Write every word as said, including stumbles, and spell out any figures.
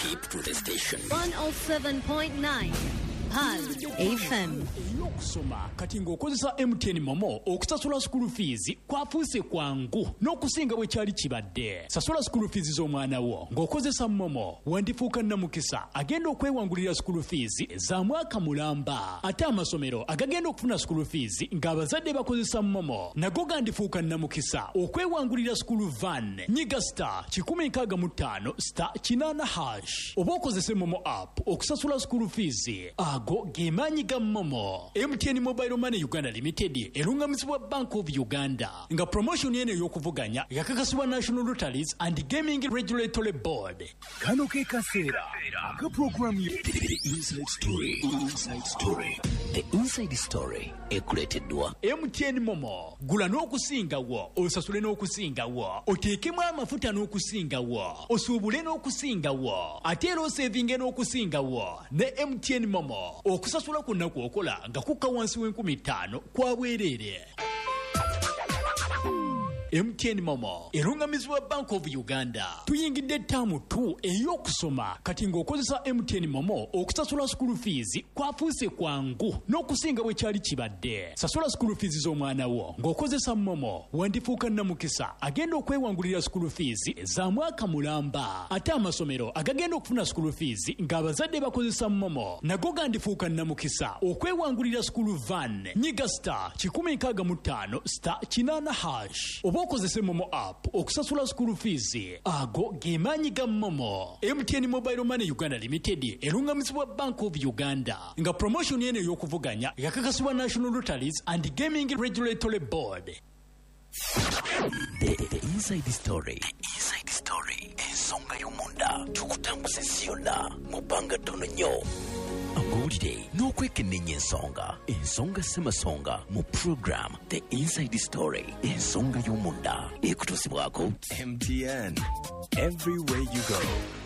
Keep to the station. one oh seven point nine Pal F M. Kusoma kati ng'okozesa M T N Momo okusasula school fees kwafuuse kwangu n'okusinga bwe kyali kibadde. Sasula school fees z'omwana wo ng'okozesa Momo wandifuuka nnamukisa agenda okwewangulira school fees za mwaka mulamba. Ate amasomero agagenda okufuna school fees ng'abazadde bakozesa Momo nago gandifuuka nnamukisa okwewangulira school van. Nyiga star kikumi nkaaga mu ttaano star kinaana hash oba okozese Momo app okusasula school fees. Ago gemaanyi ga Momo. M T N Mobile Money Uganda Limited erungamizibwa Bank of Uganda nga promotion yene y'okuvuganya yakakasibwa National Lotteries and Gaming Regulatory Board. Kano ke kaseera ka program The Inside Story. Inside Story. The Inside Story ekuleeteddwa M T N Momo. Gula n'okusingawo osasule n'okusingawo oteekemu amafuta n'okusingawo osuubule n'okusingawo ate era osevinge n'okusingawo ne M T N Momo. Okusasula ku nnaku okola nga kukka wansi w'enkumi ttaano kwa bwereere. M T N Momo erungamizibwa Bank of Uganda. Tuyingidde ttaamu tu ey'okusoma kati ng'okozesa M T N Momo okusasula school fees kwafuuse kwangu n'okusinga bwe kyali kibadde. Sasula school fees z'omwana wo ng'okozesa Momo wandifuuka nnamukisa agenda okwewangulira school fees za mwaka mulamba. Ate amasomero agagenda okufuna school fees ng'abazadde bakozesa Momo nago gandifuuka nnamukisa okwewangulira school van. Nyiga star kikumi nkaaga mu ttaano star kinaana hash oba okozese Momo app okusasula school fees. Ago gemaanyi ga Momo. M T N Mobile Money Uganda Limited erungamizibwa Bank of Uganda nga promotion yene y'okuvuganya yakakasibwa National Lotteries and Gaming Regulatory Board. The, the Inside Story. The Inside Story. Ensonga y'omunda tukutambuze siyonna mu bbanga ttono nnyo. Amawulire n'okwekenneenya ensonga. Ensonga ssemasonga mu program The Inside Story. Ensonga y'omunda ekutuusibwako M T N. Everywhere you go.